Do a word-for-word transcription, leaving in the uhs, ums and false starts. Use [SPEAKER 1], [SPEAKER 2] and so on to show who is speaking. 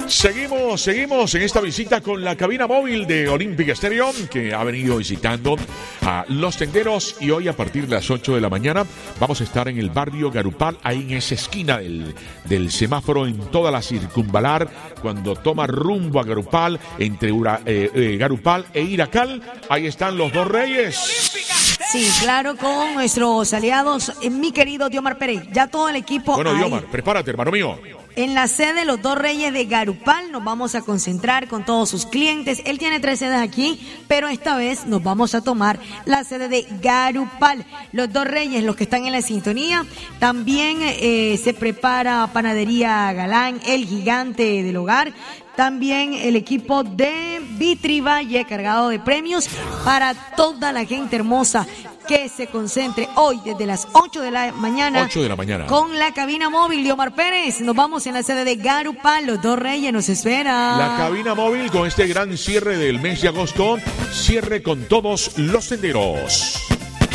[SPEAKER 1] Seguimos, seguimos en esta visita con la cabina móvil de Olympic Stereo, que ha venido visitando a Los Tenderos, y hoy a partir de las ocho de la mañana vamos a estar en el barrio Garupal, ahí en esa esquina del, del semáforo en toda la circunvalar, cuando toma rumbo a Garupal, entre Ura, eh, eh, Garupal e Iracal, ahí están los dos reyes.
[SPEAKER 2] Sí, claro, con nuestros aliados, eh, mi querido Diomar Pérez, ya todo el equipo.
[SPEAKER 1] Bueno,
[SPEAKER 2] ahí.
[SPEAKER 1] Diomar, prepárate, hermano mío.
[SPEAKER 2] En la sede Los Dos Reyes de Garupal nos vamos a concentrar con todos sus clientes. Él tiene tres sedes aquí, pero esta vez nos vamos a tomar la sede de Garupal. Los Dos Reyes, los que están en la sintonía. También eh, se prepara Panadería Galán, el gigante del hogar. También el equipo de Vitri Valle, cargado de premios para toda la gente hermosa que se concentre hoy desde las ocho de la mañana.
[SPEAKER 1] ocho de la mañana.
[SPEAKER 2] Con la cabina móvil de Omar Pérez. Nos vamos en la sede de Garupal. Los Dos Reyes nos espera.
[SPEAKER 1] La cabina móvil con este gran cierre del mes de agosto. Cierre con todos los tenderos.